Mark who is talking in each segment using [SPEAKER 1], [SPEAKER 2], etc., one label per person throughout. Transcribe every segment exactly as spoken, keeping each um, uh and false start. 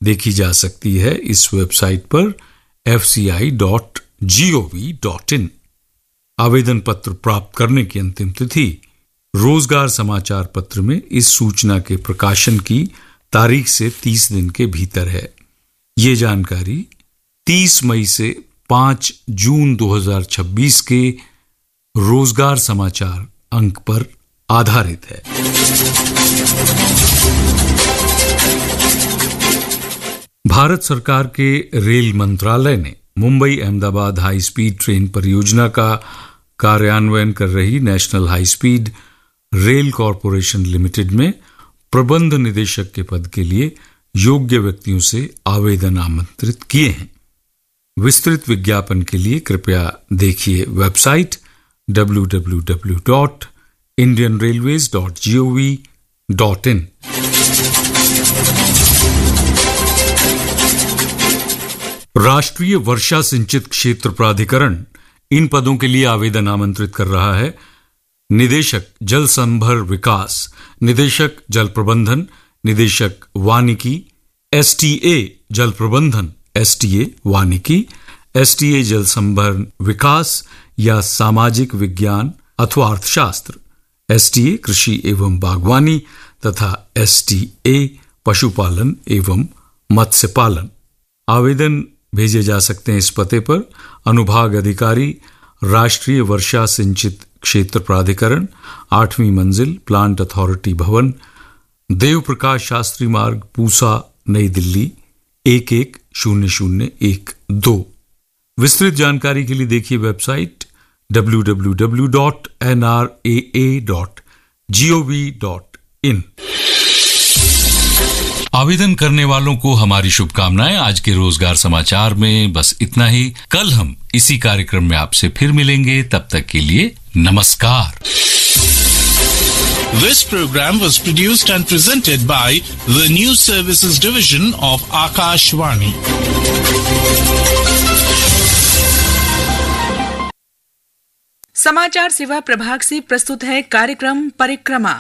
[SPEAKER 1] देखी जा सकती है इस वेबसाइट पर F C I dot G O V dot in. आवेदन पत्र प्राप्त करने की अंतिम तिथि रोजगार समाचार पत्र में इस सूचना के प्रकाशन की तारीख से तीस दिन के भीतर है। ये जानकारी तीस मई से पाँच जून दो हज़ार छब्बीस के रोजगार समाचार अंक पर आधारित है। भारत सरकार के रेल मंत्रालय ने Mumbai Ahmedabad high speed train परियोजना का कार्यान्वयन कर रही national high speed rail corporation limited में प्रबंध निदेशक के पद के लिए योग्य व्यक्तियों से आवेदन आमंत्रित किए हैं। विस्तृत विज्ञापन के लिए कृपया देखिए website W W W dot Indian railways dot G O V dot in. राष्ट्रीय वर्षा सिंचित क्षेत्र प्राधिकरण इन पदों के लिए आवेदन आमंत्रित कर रहा है। निदेशक जल संभर विकास, निदेशक जल प्रबंधन, निदेशक वानिकी, एसटीए जल प्रबंधन, एसटीए वानिकी, एसटीए जल संभर विकास या सामाजिक विज्ञान अथवा अर्थशास्त्र, एसटीए कृषि एवं बागवानी तथा एसटीए पशुपालन एवं मत्स्य पालन। आवेदन भेजे जा सकते हैं इस पते पर। अनुभाग अधिकारी, राष्ट्रीय वर्षा सिंचित क्षेत्र प्राधिकरण, आठवीं मंजिल, प्लांट अथॉरिटी भवन, देव प्रकाश शास्त्री मार्ग, पूसा, नई दिल्ली एक एक शून्य शून्य एक दो। विस्तृत जानकारी के लिए देखिए website W W W dot N R A A dot G O V dot in. आवेदन करने वालों को हमारी शुभकामनाएं। आज के रोजगार समाचार में बस इतना ही। कल हम इसी कार्यक्रम में आपसे फिर मिलेंगे। तब तक के लिए नमस्कार।
[SPEAKER 2] This program was produced and presented by the News Services Division of Akashvani.
[SPEAKER 3] समाचार सेवा प्रभाग से प्रस्तुत है कार्यक्रम परिक्रमा।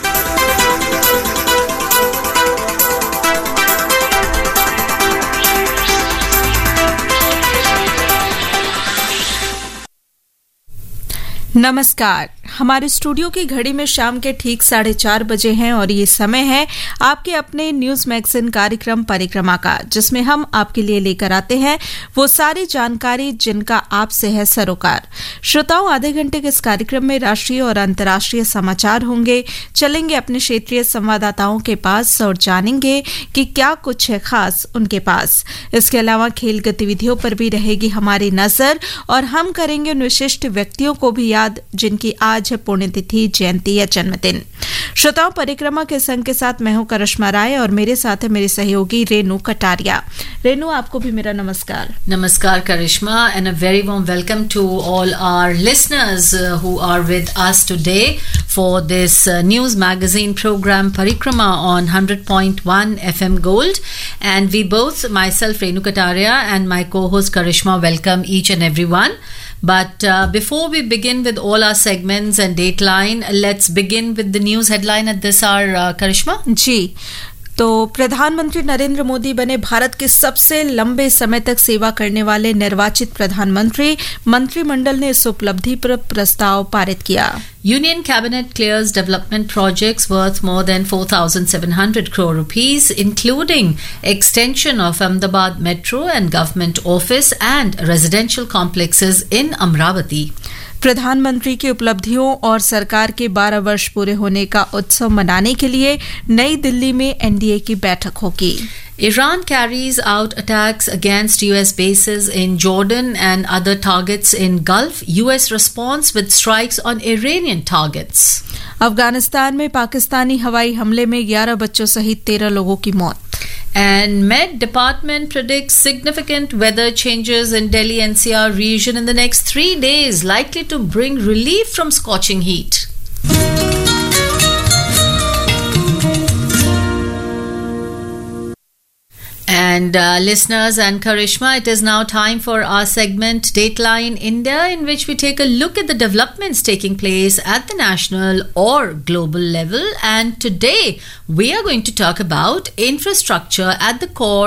[SPEAKER 4] नमस्कार। हमारे स्टूडियो की घड़ी में शाम के ठीक साढ़े चार बजे हैं और ये समय है आपके अपने न्यूज मैगजीन कार्यक्रम परिक्रमा का, जिसमें हम आपके लिए लेकर आते हैं वो सारी जानकारी जिनका आपसे है सरोकार। श्रोताओं, आधे घंटे के इस कार्यक्रम में राष्ट्रीय और अंतर्राष्ट्रीय समाचार होंगे। चलेंगे अपने क्षेत्रीय संवाददाताओं के पास और जानेंगे कि क्या कुछ है खास उनके पास। इसके अलावा खेल गतिविधियों पर भी रहेगी हमारी नजर और हम करेंगे उन विशिष्ट व्यक्तियों को भी याद जिनकी आज है पुण्यतिथि, जयंती या जन्मदिन। श्रोताओं, परिक्रमा के संग के साथ मैं हूं करिश्मा राय और मेरे साथ है मेरे सहयोगी रेनू कटारिया। रेनू, आपको भी मेरा नमस्कार।
[SPEAKER 5] नमस्कार करिश्मा, and a very warm welcome to all our listeners who are with us today for this news magazine programme परिक्रमा on one hundred point one F M Gold, and we both, myself Renu Kataria and my co-host Karishma, welcome each and everyone. But uh, before we begin with all our segments and Dateline, let's begin with the news headline at this hour, uh, Karishma.
[SPEAKER 4] जी, तो प्रधानमंत्री नरेंद्र मोदी बने भारत के सबसे लंबे समय तक सेवा करने वाले निर्वाचित प्रधानमंत्री। मंत्रिमंडल ने इस उपलब्धि पर प्रस्ताव पारित किया।
[SPEAKER 5] Union Cabinet clears development projects worth more than four thousand seven hundred crore rupees, including extension of Ahmedabad Metro and government office and residential complexes in Amravati.
[SPEAKER 4] प्रधानमंत्री की उपलब्धियों और सरकार के बारह वर्ष पूरे होने का उत्सव मनाने के लिए नई दिल्ली में एन डी ए की बैठक होगी।
[SPEAKER 5] Iran carries out attacks against U S bases in Jordan and other targets in Gulf. U S responds with strikes on Iranian targets.
[SPEAKER 4] Afghanistan में पाकिस्तानी हवाई हमले में ग्यारह बच्चों सहित तेरह लोगों की मौत।
[SPEAKER 5] And Met Department predicts significant weather changes in Delhi N C R region in the next three days, likely to bring relief from scorching heat. And uh, listeners and Karishma, it is now time for our segment Dateline India, in which we take a look at the developments taking place at the national or global level. And today we are going to talk about infrastructure at the core